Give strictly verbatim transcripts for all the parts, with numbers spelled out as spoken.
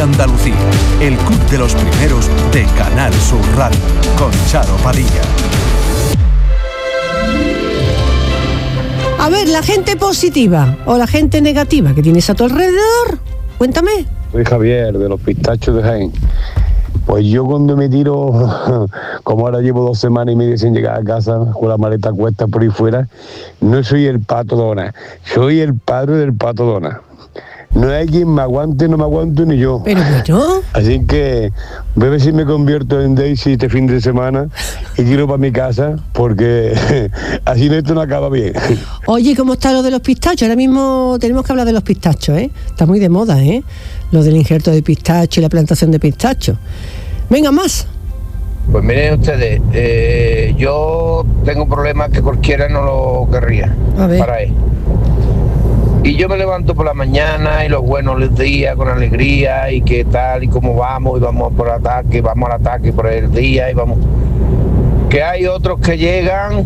Andalucía, el club de los primeros de Canal Sur Radio, con Charo Padilla. A ver, la gente positiva o la gente negativa que tienes a tu alrededor, cuéntame. Soy Javier, de los pistachos de Jaén. Pues yo cuando me tiro, como ahora llevo dos semanas y media sin llegar a casa, con la maleta cuesta por ahí fuera, no soy el Pato Donald, soy el padre del Pato Donald. No hay quien me aguante, no me aguanto ni yo. Pero bueno. Así que voy a ver si me convierto en Daisy este fin de semana y tiro para mi casa, porque así esto no acaba bien. Oye, ¿cómo está lo de los pistachos? Ahora mismo tenemos que hablar de los pistachos, ¿eh? Está muy de moda, ¿eh? Lo del injerto de pistacho y la plantación de pistacho. Venga, más. Pues miren ustedes, eh, yo tengo un problema que cualquiera no lo querría. A ver. Para él. Y yo me levanto por la mañana y los buenos días con alegría y qué tal y cómo vamos y vamos por ataque, vamos al ataque por el día y vamos. Que hay otros que llegan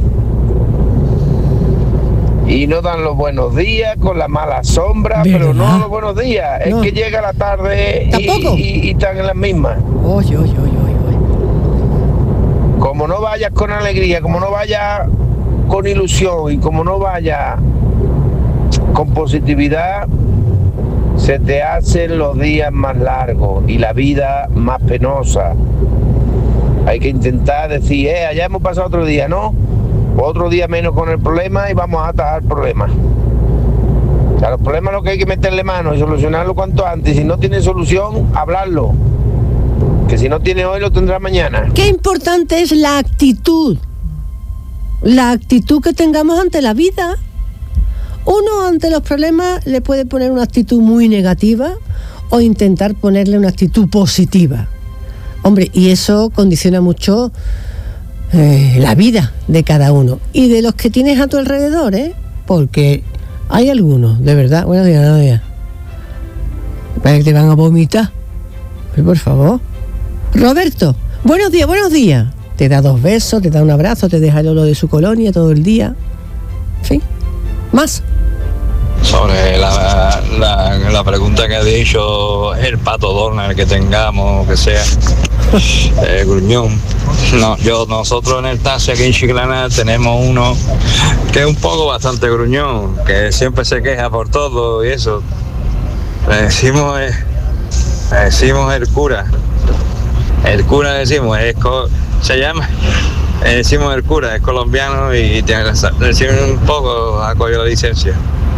y no dan los buenos días con la mala sombra, ¿verdad? Pero no los buenos días, no. Es que llega la tarde y, y, y están en las mismas. Oye, oye, oye, oye. Como no vayas con alegría, como no vayas con ilusión y como no vayas con positividad, se te hacen los días más largos y la vida más penosa. Hay que intentar decir, eh, allá hemos pasado otro día, ¿no? Otro día menos con el problema y vamos a atajar el problema. O sea, los problemas lo que hay que meterle mano y solucionarlo cuanto antes. Si no tiene solución, hablarlo. Que si no tiene hoy, lo tendrá mañana. Qué importante es la actitud. La actitud que tengamos ante la vida. Uno ante los problemas le puede poner una actitud muy negativa o intentar ponerle una actitud positiva. Hombre, y eso condiciona mucho eh, la vida de cada uno. Y de los que tienes a tu alrededor, ¿eh? Porque hay algunos, de verdad. Buenos días, buenos días. Parece que te van a vomitar. Pero por favor. Roberto, buenos días, buenos días. Te da dos besos, te da un abrazo, te deja el olor de su colonia todo el día. En fin. Más. Sobre la, la, la pregunta que ha dicho el Pato Donald que tengamos, que sea eh, gruñón. No, yo, nosotros en el taxi aquí en Chiclana tenemos uno que es un poco bastante gruñón, que siempre se queja por todo y eso. Le decimos, eh, le decimos el cura. El cura decimos, es co- se llama... Eh, decimos el cura, es colombiano y tiene decimos un poco a coger la licencia.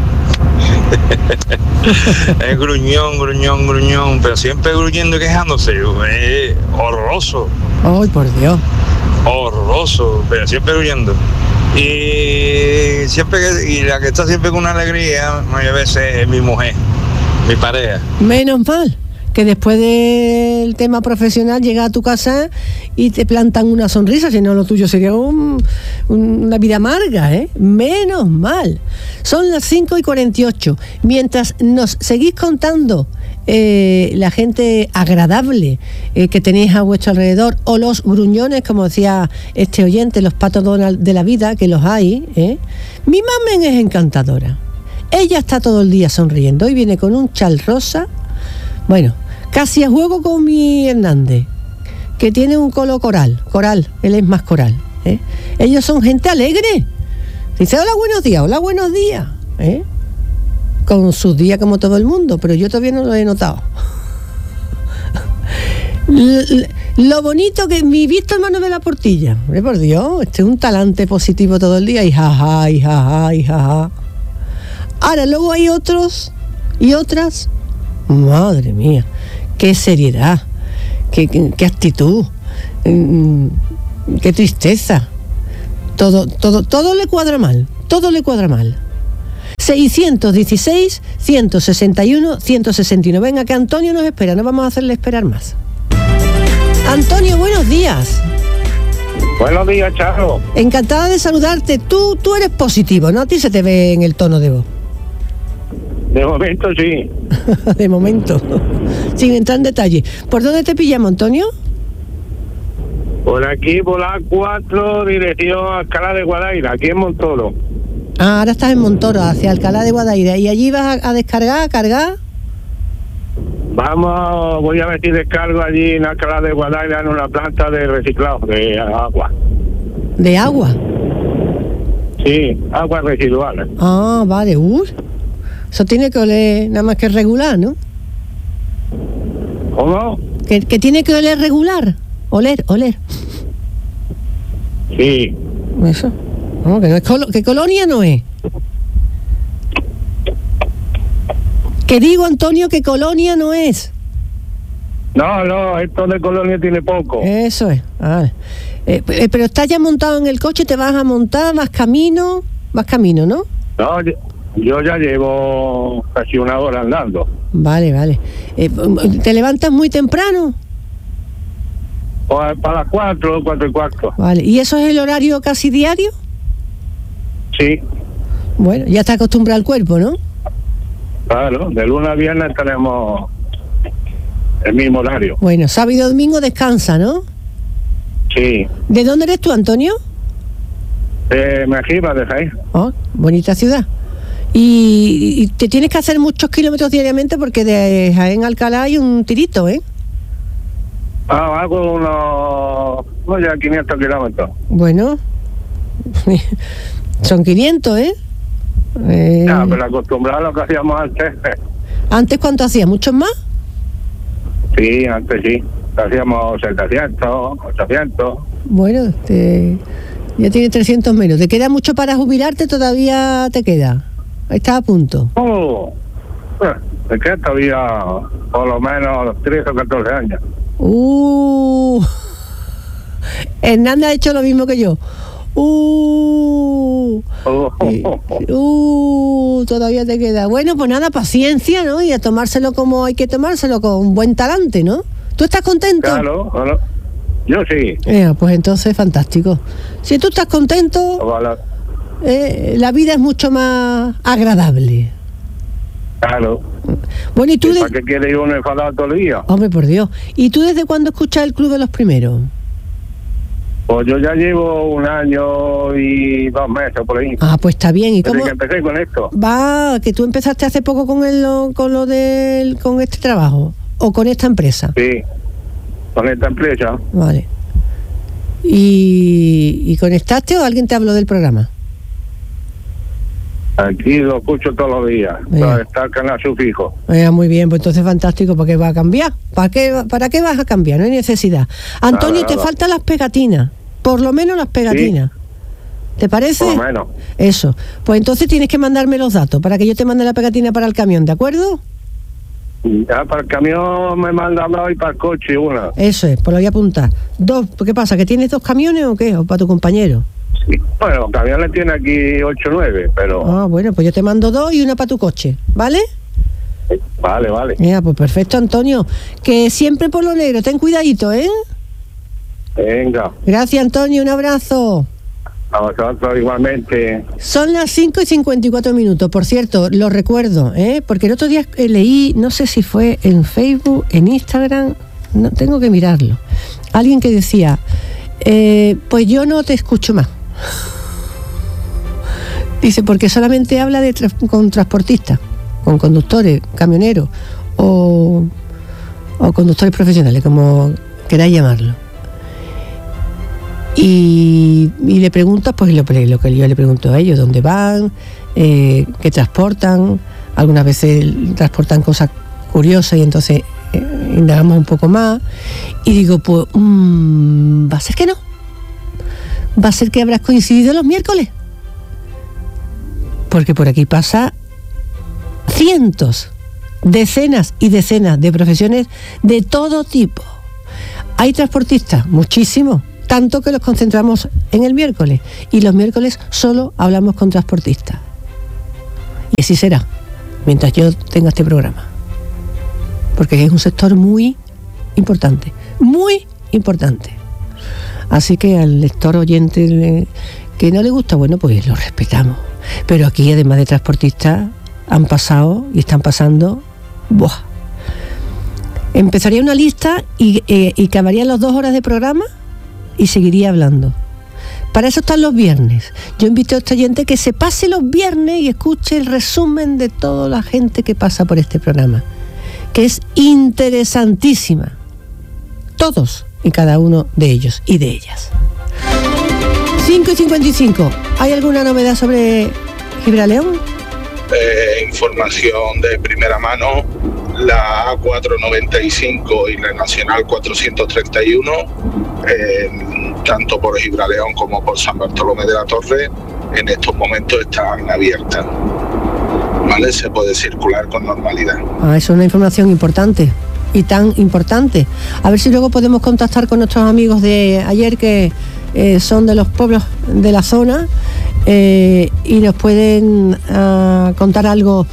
Es gruñón, gruñón, gruñón, pero siempre gruñendo y quejándose. Es horroroso. Ay, por Dios. Horroroso, pero siempre gruñendo. Y siempre que, y la que está siempre con una alegría, muchas veces es mi mujer, mi pareja. Menos mal que después del tema profesional llega a tu casa y te plantan una sonrisa, si no lo tuyo sería un, un, una vida amarga, ¿eh? Menos mal. Son las cinco y cuarenta y ocho. Mientras nos seguís contando eh, la gente agradable eh, que tenéis a vuestro alrededor, o los gruñones, como decía este oyente, los Patos Donald de la vida, que los hay, ¿eh? Mi mamen es encantadora. Ella está todo el día sonriendo. Hoy viene con un chal rosa. Bueno, casi a juego con mi Hernández, que tiene un color coral, coral, él es más coral, ¿eh? Ellos son gente alegre. Dice, hola, buenos días, hola, buenos días, ¿eh? Con sus días como todo el mundo, pero yo todavía no lo he notado. Lo bonito que mi visto hermano de la Portilla, ¿eh? Por Dios, este es un talante positivo todo el día, y jaja, y jaja, y jaja. Ahora, luego hay otros y otras. Madre mía, qué seriedad, qué, qué, qué actitud, qué tristeza. Todo, todo, todo le cuadra mal, todo le cuadra mal. seiscientos dieciséis, ciento sesenta y uno, ciento sesenta y uno. Venga, que Antonio nos espera, no vamos a hacerle esperar más. Antonio, buenos días. Buenos días, Charo. Encantada de saludarte. Tú, tú eres positivo, ¿no? A ti se te ve en el tono de voz. De momento sí. De momento. Sin entrar en detalle. ¿Por dónde te pillamos, Antonio? Por aquí, por la cuatro, dirección Alcalá de Guadaira, aquí en Montoro. Ah, ahora estás en Montoro, hacia Alcalá de Guadaira. ¿Y allí vas a, a descargar, a cargar? Vamos, voy a ver si descargo allí en Alcalá de Guadaira en una planta de reciclado de agua. ¿De agua? Sí, aguas residuales. Ah, vale. Uh, eso tiene que oler nada más que regular, ¿no? ¿Cómo? Que, que tiene que oler regular. Oler, oler. Sí. Eso. No, que no es colo- ¿qué colonia no es? Que digo, Antonio, que colonia no es. No, no, esto de Colonia tiene poco. Eso es. Vale. Eh, eh, pero estás ya montado en el coche, te vas a montar, vas camino, vas camino, ¿no? No, yo, yo ya llevo casi una hora andando. Vale, vale. Eh, ¿Te levantas muy temprano? Pues para las cuatro, cuatro y cuarto. Vale. ¿Y eso es el horario casi diario? Sí, Bueno, ya está acostumbrado al cuerpo, ¿no? claro, de lunes a viernes tenemos el mismo horario. Bueno, sábado y domingo descansa, ¿no? Sí, ¿De dónde eres tú, Antonio? eh, Mejiba de Jaén. Oh, bonita ciudad. Y, y te tienes que hacer muchos kilómetros diariamente porque de Jaén a Alcalá hay un tirito, ¿eh? Ah, hago unos, no ya quinientos kilómetros. Bueno, son quinientos, ¿eh? Eh, Ya, pero acostumbrado a lo que hacíamos antes. ¿Antes cuánto hacías? ¿Muchos más? Sí, antes sí. Hacíamos setecientos, ochocientos. Bueno, te, ya tienes trescientos menos. ¿Te queda mucho para jubilarte? ¿Todavía te queda? Estás a punto. Oh, eh, es que todavía por lo menos trece o catorce años. Uh, Hernández ha hecho lo mismo que yo. Uh, Oh, y- uh, todavía te queda. Bueno, pues nada, paciencia, ¿no? Y a tomárselo como hay que tomárselo, con buen talante, ¿no? ¿Tú estás contento? claro, claro. Yo sí. Eh, pues entonces, fantástico. Si tú estás contento, Ojalá. eh, la vida es mucho más agradable. Claro. Bueno, ¿y tú? ¿Y De... ¿Para qué quiere ir uno enfadado todo el día? Hombre, por Dios. ¿Y tú desde cuándo escuchas el Club de los Primeros? Pues yo ya llevo un año y dos meses por ahí. Ah, pues está bien. ¿Y Desde cómo que empecé con esto. va? ¿Que tú empezaste hace poco con el, lo- con lo del, con este trabajo o con esta empresa? Sí. Con esta empresa. Vale. ¿Y, y conectaste o alguien te habló del programa? Aquí lo escucho todos los días. Bien. Está el canal sufijo. Eh, muy bien, pues entonces fantástico, ¿para qué va a cambiar? ¿Para qué, va- ¿Para qué vas a cambiar? No hay necesidad. Antonio, Nada, te nada. faltan las pegatinas, por lo menos las pegatinas. ¿Te parece? Por lo menos. Eso. Pues entonces tienes que mandarme los datos para que yo te mande la pegatina para el camión, ¿de acuerdo? Ya para el camión me mandan dos y para el coche una. Eso es, pues lo voy a apuntar. Dos, ¿qué pasa? ¿Que tienes dos camiones o qué? ¿O para tu compañero? Sí. Bueno, el camión le tiene aquí ocho o nueve, pero... Ah, bueno, pues yo te mando dos y una para tu coche, ¿vale? Vale, vale. Mira, pues perfecto, Antonio. Que siempre por lo negro, ten cuidadito, ¿eh? Venga. Gracias, Antonio, un abrazo. A vosotros igualmente. Son las cinco y cincuenta y cuatro minutos. Por cierto, lo recuerdo, ¿eh? Porque el otro día eh, leí, no sé si fue en Facebook, en Instagram, no tengo que mirarlo. Alguien que decía, eh, pues yo no te escucho más. Dice, porque solamente habla de tra- con transportistas, con conductores, camioneros o, o conductores profesionales, como queráis llamarlo. Y, y le preguntas, pues lo, lo que yo le pregunto a ellos, dónde van, eh, qué transportan, algunas veces transportan cosas curiosas y entonces eh, indagamos un poco más y digo, pues mmm, va a ser que no, va a ser que habrás coincidido los miércoles, porque por aquí pasa cientos, decenas y decenas de profesiones de todo tipo. Hay transportistas, muchísimos, tanto que los concentramos en el miércoles y los miércoles solo hablamos con transportistas. Y así será, mientras yo tenga este programa. Porque es un sector muy importante, muy importante. Así que al lector oyente le- que no le gusta, bueno, pues lo respetamos. Pero aquí, además de transportistas, han pasado y están pasando, ¡buah! Empezaría una lista y, eh, y acabarían las dos horas de programa y seguiría hablando. Para eso están los viernes. Yo invito a este oyente que se pase los viernes y escuche el resumen de toda la gente que pasa por este programa. que es interesantísima. Todos y cada uno de ellos y de ellas. cinco y cincuenta y cinco. ¿Hay alguna novedad sobre Gibraleón? Eh, información de primera mano, la A cuatrocientos noventa y cinco y la Nacional cuatrocientos treinta y uno, eh, tanto por Gibraleón como por San Bartolomé de la Torre, en estos momentos están abiertas. ¿Vale? Se puede circular con normalidad. Ah, eso es una información importante y tan importante. A ver si luego podemos contactar con nuestros amigos de ayer que eh, son de los pueblos de la zona eh, y nos pueden uh, contar algo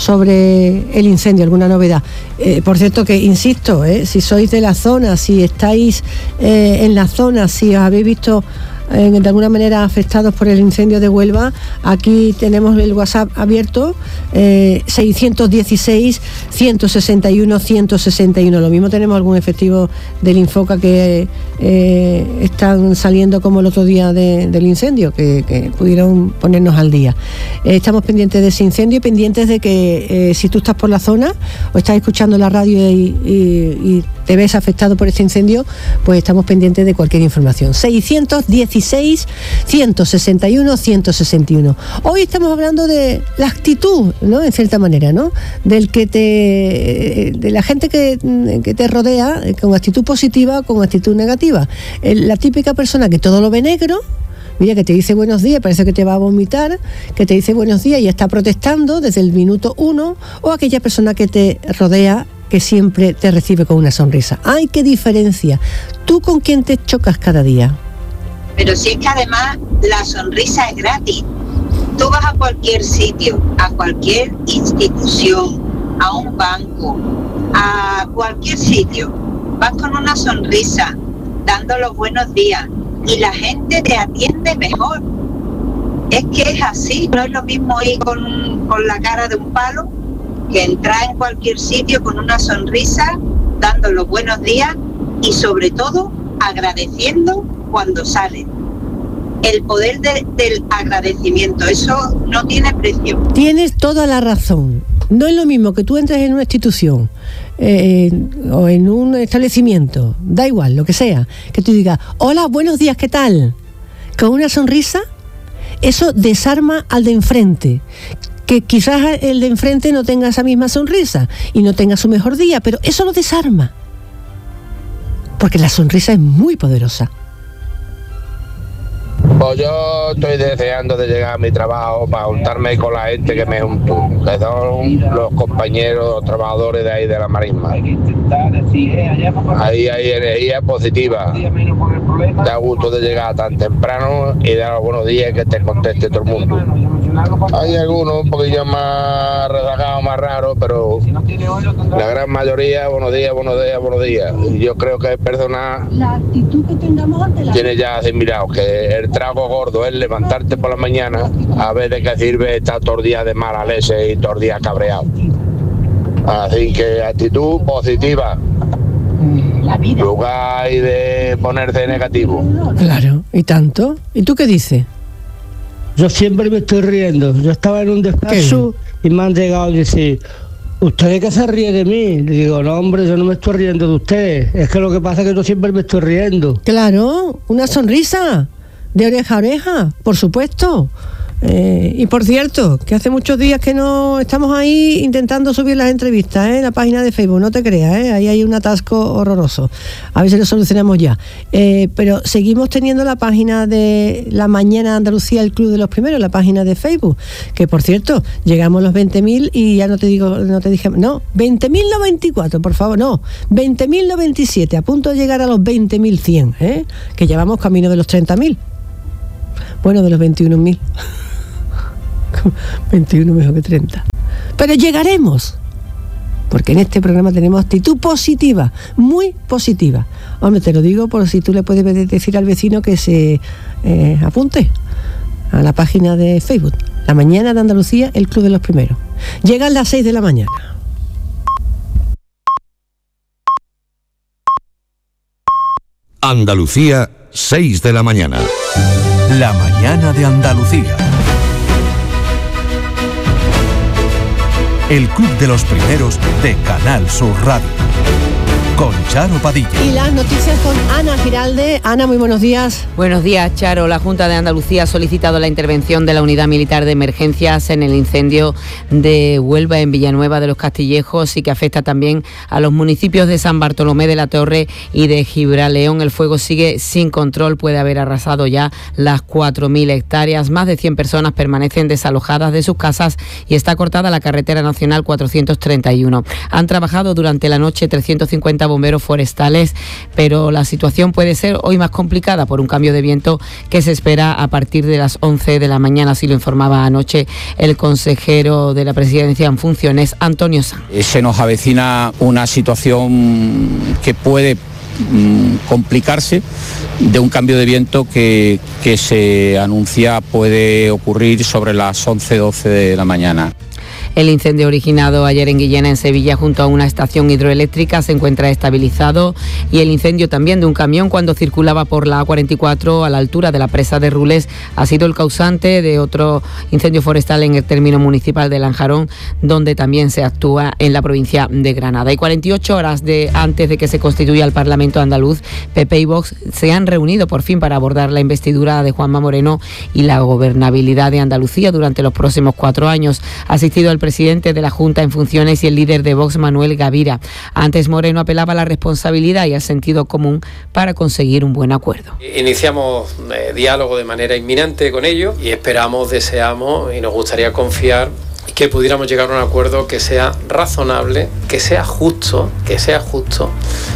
sobre el incendio, alguna novedad. Eh, por cierto que, insisto, eh, si sois de la zona, si estáis eh, en la zona, si os habéis visto eh, de alguna manera afectados por el incendio de Huelva, aquí tenemos el WhatsApp abierto, eh, seiscientos dieciséis, ciento sesenta y uno, ciento sesenta y uno. Lo mismo tenemos algún efectivo del Infoca que eh, están saliendo como el otro día de, del incendio, que, que pudieron ponernos al día. Eh, estamos pendientes de ese incendio y pendientes de que eh, si tú estás por la zona o estás escuchando la radio y, y, y te ves afectado por este incendio, pues estamos pendientes de cualquier información. seiscientos dieciséis, ciento sesenta y uno, ciento sesenta y uno. Hoy estamos hablando de la actitud, ¿no? En cierta manera, ¿no? Del que te, de la gente que, que te rodea con actitud positiva o con actitud negativa. La típica persona que todo lo ve negro, mira, que te dice buenos días, parece que te va a vomitar, que te dice buenos días y está protestando desde el minuto uno, o aquella persona que te rodea que siempre te recibe con una sonrisa. ¡Ay, qué diferencia! ¿Tú con quién te chocas cada día? Pero si es que además la sonrisa es gratis. Tú vas a cualquier sitio, a cualquier institución, a un banco, a cualquier sitio, vas con una sonrisa, dando los buenos días y la gente te atiende mejor. Es que es así, no es lo mismo ir con, con la cara de un palo que entrar en cualquier sitio con una sonrisa, dando los buenos días y sobre todo agradeciendo cuando salen. El poder de, del agradecimiento, eso no tiene precio. Tienes toda la razón. No es lo mismo que tú entres en una institución eh, o en un establecimiento, da igual, lo que sea, que tú digas, hola, buenos días, ¿qué tal? Con una sonrisa, eso desarma al de enfrente. Que quizás el de enfrente no tenga esa misma sonrisa y no tenga su mejor día, pero eso lo desarma. Porque la sonrisa es muy poderosa. Pues yo estoy deseando de llegar a mi trabajo para juntarme con la gente que me junto, que son los compañeros trabajadores de ahí de la marisma. Ahí hay energía positiva. Da gusto de llegar tan temprano y dar buenos días, que te conteste todo el mundo. Hay algunos un poquillo más rezagados, más raros, pero la gran mayoría, buenos días, buenos días, buenos días. Y yo creo que hay personas tiene ya asimilado que el trago gordo es levantarte por la mañana a ver de qué sirve estar todo el día de mala leche y todo el día cabreado. Así que actitud positiva, lugar de ponerse negativo. Claro, y tanto. ¿Y tú qué dices? Yo siempre me estoy riendo. Yo estaba en un despacho y me han llegado a decir, ¿usted es que se ríe de mí? Le digo, no, hombre, yo no me estoy riendo de usted. Es que lo que pasa es que yo siempre me estoy riendo. Claro, una sonrisa de oreja a oreja, por supuesto. Eh, y por cierto, que hace muchos días que no estamos ahí intentando subir las entrevistas, ¿eh? En la página de Facebook, no te creas, ¿eh? Ahí hay un atasco horroroso. A ver si lo solucionamos ya. Eh, pero seguimos teniendo la página de La Mañana Andalucía, el Club de los Primeros, la página de Facebook, que por cierto, llegamos a los veinte mil y ya no te digo, no te dije, no, veinte mil no veinticuatro, por favor, no, veinte mil no veintisiete, a punto de llegar a los veinte mil cien, ¿eh? Que llevamos camino de los treinta mil. Bueno, de los veintiuno mil. veintiuno mejor que treinta. Pero llegaremos, porque en este programa tenemos actitud positiva, muy positiva. Hombre, te lo digo por si tú le puedes decir al vecino que se eh, apunte a la página de Facebook, La Mañana de Andalucía, el Club de los Primeros. Llegan las seis de la mañana. Andalucía, seis de la mañana. La Mañana de Andalucía. el Club de los Primeros de Canal Sur Radio. Con Charo Padilla. Y las noticias con Ana Giralde. Ana, muy buenos días. Buenos días, Charo. La Junta de Andalucía ha solicitado la intervención de la Unidad Militar de Emergencias en el incendio de Huelva, en Villanueva de los Castillejos, y que afecta también a los municipios de San Bartolomé de la Torre y de Gibraleón. El fuego sigue sin control, puede haber arrasado ya las cuatro mil hectáreas. Más de cien personas permanecen desalojadas de sus casas y está cortada la carretera nacional cuatrocientos treinta y uno. Han trabajado durante la noche trescientos cincuenta bomberos forestales, pero la situación puede ser hoy más complicada por un cambio de viento que se espera a partir de las once de la mañana, así lo informaba anoche el consejero de la Presidencia en funciones, Antonio Sanz. Se nos avecina una situación que puede mmm, complicarse, de un cambio de viento que, que se anuncia puede ocurrir sobre las once doce de la mañana. El incendio originado ayer en Guillena, en Sevilla, junto a una estación hidroeléctrica, se encuentra estabilizado, y el incendio también de un camión cuando circulaba por la A cuarenta y cuatro a la altura de la presa de Rules ha sido el causante de otro incendio forestal en el término municipal de Lanjarón, donde también se actúa en la provincia de Granada. Y cuarenta y ocho horas de, antes de que se constituya el Parlamento andaluz, P P y Vox se han reunido por fin para abordar la investidura de Juanma Moreno y la gobernabilidad de Andalucía durante los próximos cuatro años. Ha asistido el presidente de la Junta en funciones y el líder de Vox, Manuel Gavira. Antes, Moreno apelaba a la responsabilidad y al sentido común para conseguir un buen acuerdo. Iniciamos eh, diálogo de manera inminente con ellos y esperamos, deseamos y nos gustaría confiar que pudiéramos llegar a un acuerdo que sea razonable, que sea justo, que sea justo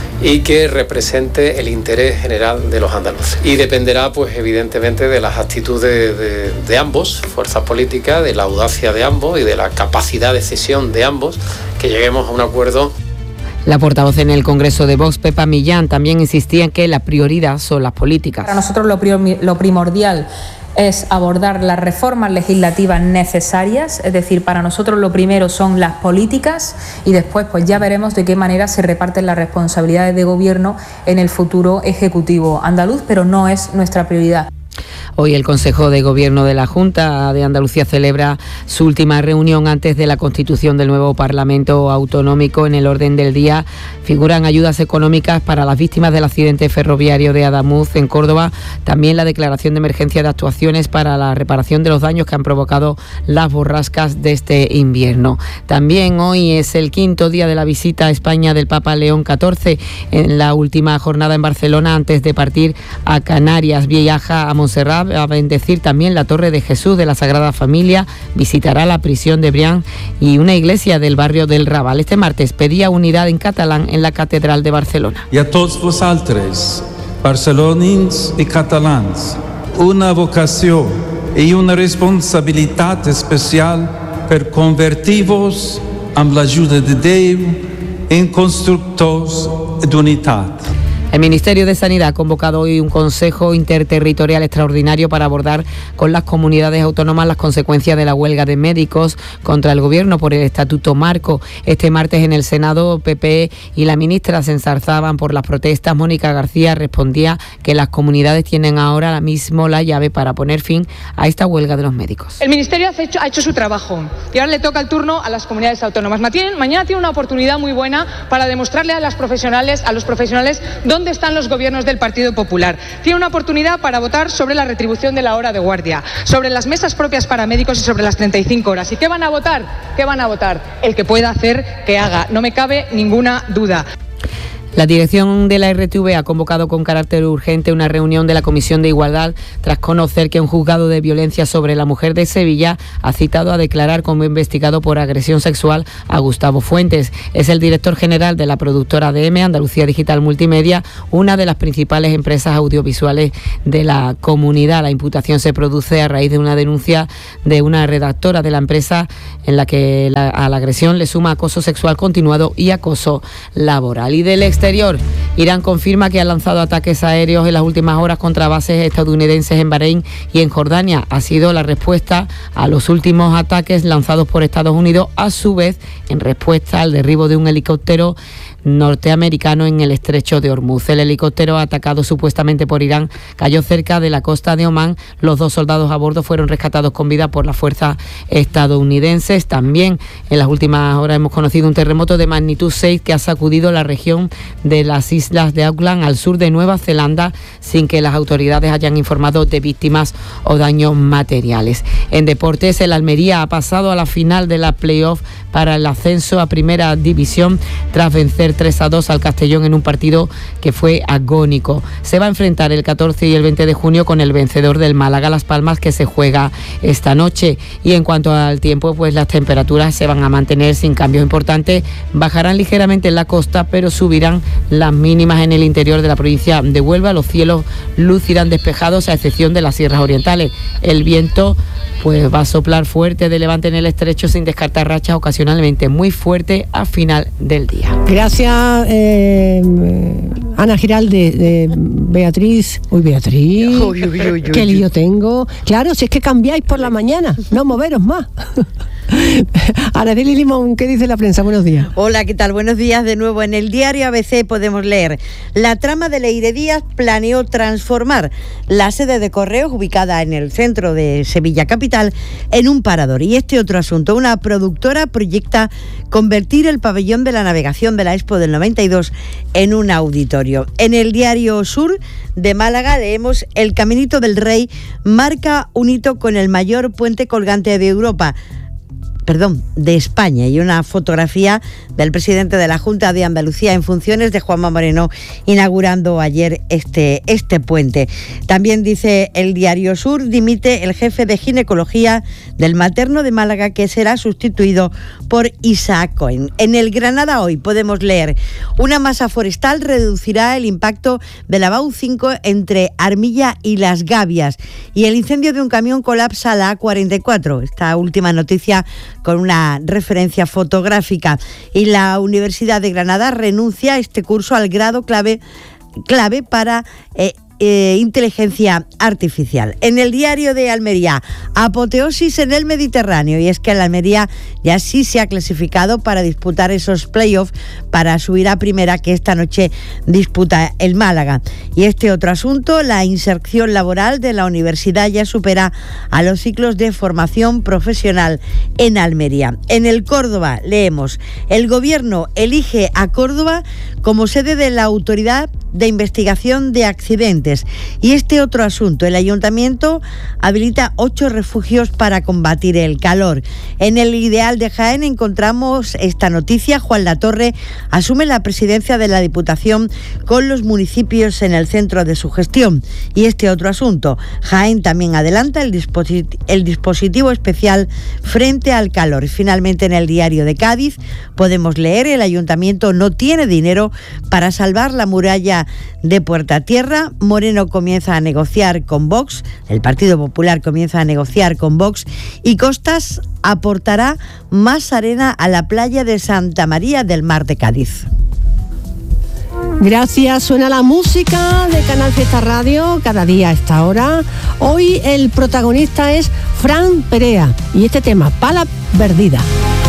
y que represente el interés general de los andaluces. Y dependerá, pues evidentemente, de las actitudes de, de ambos, fuerzas políticas, de la audacia de ambos y de la capacidad de cesión de ambos, que lleguemos a un acuerdo. La portavoz en el Congreso de Vox, Pepa Millán, también insistía en que la prioridad son las políticas. Para nosotros lo, prior, lo primordial es abordar las reformas legislativas necesarias, es decir, para nosotros lo primero son las políticas y después pues ya veremos de qué manera se reparten las responsabilidades de gobierno en el futuro ejecutivo andaluz, pero no es nuestra prioridad. Hoy el Consejo de Gobierno de la Junta de Andalucía celebra su última reunión antes de la constitución del nuevo Parlamento Autonómico. En el orden del día figuran ayudas económicas para las víctimas del accidente ferroviario de Adamuz en Córdoba, también la declaración de emergencia de actuaciones para la reparación de los daños que han provocado las borrascas de este invierno. También hoy es el quinto día de la visita a España del Papa León catorce. En la última jornada en Barcelona, antes de partir a Canarias, viaja a Montserrat a bendecir también la Torre de Jesús de la Sagrada Familia, visitará la prisión de Brián y una iglesia del barrio del Raval. Este martes pedía unidad en catalán en la Catedral de Barcelona. Y a todos vosaltres, barcelonins y catalans, una vocación y una responsabilidad especial per convertir-vos amb l'ajuda de Déu en constructors d'unitat. El Ministerio de Sanidad ha convocado hoy un Consejo Interterritorial Extraordinario para abordar con las comunidades autónomas las consecuencias de la huelga de médicos contra el Gobierno por el Estatuto Marco. Este martes en el Senado, P P y la ministra se ensarzaban por las protestas. Mónica García respondía que las comunidades tienen ahora mismo la llave para poner fin a esta huelga de los médicos. El Ministerio ha hecho, ha hecho su trabajo y ahora le toca el turno a las comunidades autónomas. Mañana tiene una oportunidad muy buena para demostrarle a las profesionales, a los profesionales dónde ¿Dónde están los gobiernos del Partido Popular? Tiene una oportunidad para votar sobre la retribución de la hora de guardia, sobre las mesas propias para médicos y sobre las treinta y cinco horas. ¿Y qué van a votar? ¿Qué van a votar? El que pueda hacer, que haga. No me cabe ninguna duda. La dirección de la R T V ha convocado con carácter urgente una reunión de la Comisión de Igualdad tras conocer que un juzgado de violencia sobre la mujer de Sevilla ha citado a declarar como investigado por agresión sexual a Gustavo Fuentes. Es el director general de la productora A D M, Andalucía Digital Multimedia, una de las principales empresas audiovisuales de la comunidad. La imputación se produce a raíz de una denuncia de una redactora de la empresa en la que la, a la agresión le suma acoso sexual continuado y acoso laboral. Y del exterior, Irán confirma que ha lanzado ataques aéreos en las últimas horas contra bases estadounidenses en Bahrein y en Jordania. Ha sido la respuesta a los últimos ataques lanzados por Estados Unidos, a su vez en respuesta al derribo de un helicóptero norteamericano en el estrecho de Hormuz. El helicóptero atacado supuestamente por Irán cayó cerca de la costa de Omán. Los dos soldados a bordo fueron rescatados con vida por las fuerzas estadounidenses. También en las últimas horas hemos conocido un terremoto de magnitud seis que ha sacudido la región de las islas de Auckland al sur de Nueva Zelanda, sin que las autoridades hayan informado de víctimas o daños materiales. En deportes, el Almería ha pasado a la final de la playoff para el ascenso a Primera División tras vencer tres a dos al Castellón en un partido que fue agónico. Se va a enfrentar el catorce y el veinte de junio con el vencedor del Málaga Las Palmas, que se juega esta noche. Y en cuanto al tiempo, pues las temperaturas se van a mantener sin cambios importantes, bajarán ligeramente en la costa, pero subirán las mínimas en el interior de la provincia de Huelva. Los cielos lucirán despejados a excepción de las sierras orientales. El viento pues va a soplar fuerte de levante en el estrecho, sin descartar rachas ocasionalmente muy fuerte a final del día. Gracias, eh, Ana Giralde. de Beatriz. Uy, Beatriz. Uy, uy, uy, uy, qué lío tengo. Claro, si es que cambiáis por la mañana, no moveros más. Araceli Limón, ¿qué dice la prensa? Buenos días. Hola, ¿qué tal? Buenos días de nuevo. En el diario A B C podemos leer: la trama de Leire Díaz planeó transformar la sede de Correos, ubicada en el centro de Sevilla capital, en un parador. Y este otro asunto: una productora proyecta convertir el pabellón de la navegación de la Expo del noventa y dos en un auditorio. En el diario Sur de Málaga leemos: el Caminito del Rey marca un hito con el mayor puente colgante de Europa. Perdón, de España, y una fotografía del presidente de la Junta de Andalucía en funciones, de Juanma Moreno, inaugurando ayer este, este puente. También dice el diario Sur: dimite el jefe de ginecología del materno de Málaga, que será sustituido por Isaac Cohen. En el Granada Hoy podemos leer: una masa forestal reducirá el impacto de la B A U cinco entre Armilla y Las Gavias, y el incendio de un camión colapsa la A cuarenta y cuatro. Esta última noticia con una referencia fotográfica. Y la Universidad de Granada renuncia a este curso al grado clave, clave para eh, Eh, inteligencia artificial. En el diario de Almería, apoteosis en el Mediterráneo, y es que la Almería ya sí se ha clasificado para disputar esos playoffs para subir a primera, que esta noche disputa el Málaga. Y este otro asunto: la inserción laboral de la universidad ya supera a los ciclos de formación profesional en Almería. En el Córdoba leemos: el gobierno elige a Córdoba como sede de la Autoridad de Investigación de Accidentes. Y este otro asunto: el ayuntamiento habilita ocho refugios para combatir el calor. En el Ideal de Jaén encontramos esta noticia: Juan Latorre asume la presidencia de la Diputación con los municipios en el centro de su gestión. Y este otro asunto: Jaén también adelanta el, disposit- el dispositivo especial frente al calor. Finalmente, en el Diario de Cádiz podemos leer: el ayuntamiento no tiene dinero para salvar la muralla de Puerta Tierra. Moreno comienza a negociar con Vox, el Partido Popular comienza a negociar con Vox, y Costas aportará más arena a la playa de Santa María del Mar de Cádiz. Gracias, suena la música de Canal Fiesta Radio cada día a esta hora. Hoy el protagonista es Fran Perea y este tema, Pala Perdida.